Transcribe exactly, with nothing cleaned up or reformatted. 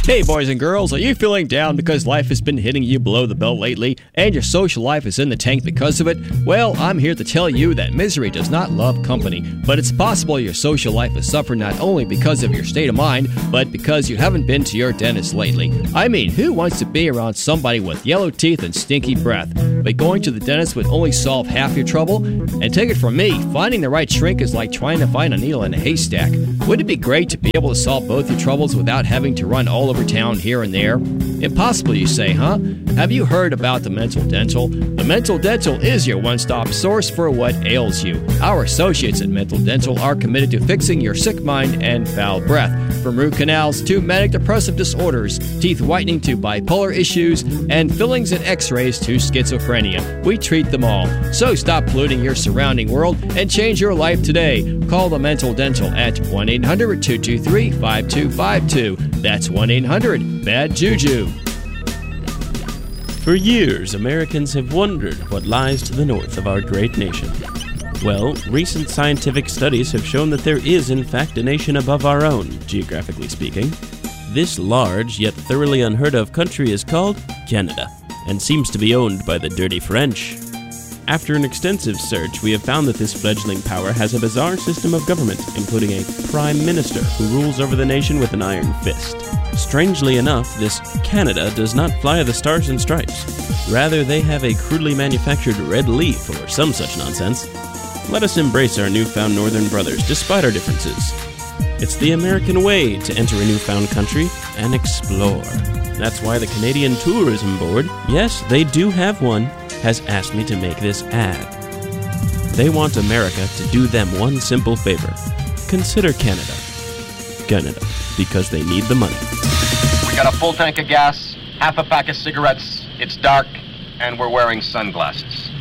Hey boys and girls, are you feeling down because life has been hitting you below the belt lately and your social life is in the tank because of it? Well, I'm here to tell you that misery does not love company, but it's possible your social life has suffered not only because of your state of mind, but because you haven't been to your dentist lately. I mean, who wants to be around somebody with yellow teeth and stinky breath? But going to the dentist would only solve half your trouble? And take it from me, finding the right shrink is like trying to find a needle in a haystack. Wouldn't it be great to be able to solve both your troubles without having to run all over town here and there? Impossible, you say, huh? Have you heard about the Mental Dental? The Mental Dental is your one-stop source for what ails you. Our associates at Mental Dental are committed to fixing your sick mind and foul breath. From root canals to manic depressive disorders, teeth whitening to bipolar issues, and fillings and x-rays to schizophrenia. We treat them all. So stop polluting your surrounding world and change your life today. Call the Mental Dental at one eight hundred two two three five two five two. That's one eight hundred bad juju. For years, Americans have wondered what lies to the north of our great nation. Well, recent scientific studies have shown that there is, in fact, a nation above our own, geographically speaking. This large, yet thoroughly unheard of country is called Canada, and seems to be owned by the dirty French. After an extensive search, we have found that this fledgling power has a bizarre system of government, including a prime minister who rules over the nation with an iron fist. Strangely enough, this Canada does not fly the stars and stripes. Rather, they have a crudely manufactured red leaf or some such nonsense. Let us embrace our newfound northern brothers despite our differences. It's the American way to enter a newfound country and explore. That's why the Canadian Tourism Board, yes, they do have one, has asked me to make this ad. They want America to do them one simple favor. Consider Canada. Canada, because they need the money. We got a full tank of gas, half a pack of cigarettes, it's dark, and we're wearing sunglasses.